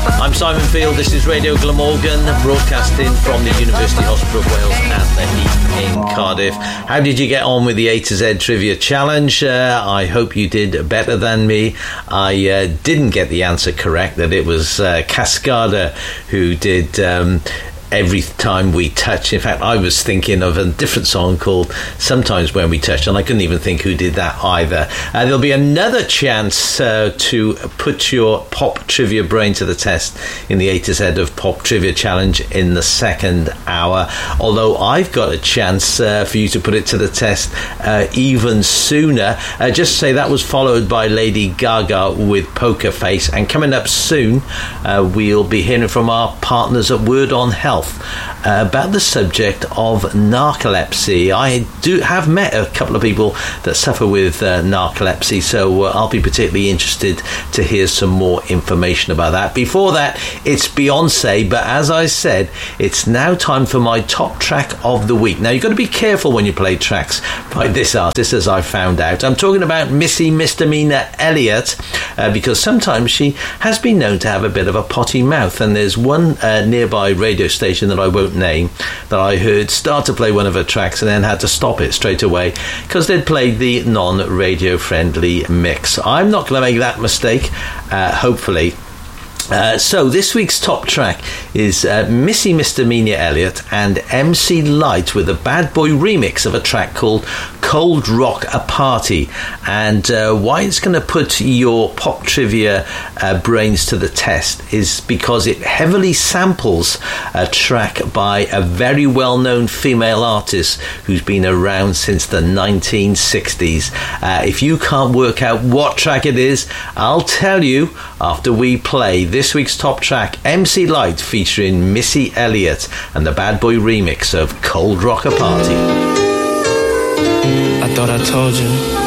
I'm Simon Field, this is Radio Glamorgan, broadcasting from the University Hospital of Wales at the Heath in Cardiff. How did you get on with the A to Z Trivia Challenge? I hope you did better than me. I didn't get the answer correct, that it was Cascada who did Every Time We Touch. In fact, I was thinking of a different song called Sometimes When We Touch, and I couldn't even think who did that either. There'll be another chance to put your pop trivia brain to the test in the A to Z of Pop Trivia Challenge in the second hour, although I've got a chance for you to put it to the test even sooner. Just say that was followed by Lady Gaga with Poker Face, and coming up soon we'll be hearing from our partners at Word on Health about the subject of narcolepsy. I have met a couple of people that suffer with narcolepsy, so I'll be particularly interested to hear some more information about that. Before that, it's Beyonce, but as I said, it's now time for my top track of the week. Now, you've got to be careful when you play tracks by this artist, as I found out. I'm talking about Missy Misdemeanor Elliott, because sometimes she has been known to have a bit of a potty mouth, and there's one nearby radio station that I won't name that I heard start to play one of her tracks and then had to stop it straight away because they'd played the non-radio friendly mix. I'm not going to make that mistake, hopefully. So this week's top track is Missy Misdemeanor Elliott and MC Lyte with a Bad Boy remix of a track called Cold Rock A Party. And why it's going to put your pop trivia brains to the test is because it heavily samples a track by a very well-known female artist who's been around since the 1960s. If you can't work out what track it is, I'll tell you after we play this week's top track, MC Lyte featuring Missy Elliott and the Bad Boy remix of Cold Rock A Party. I thought I told you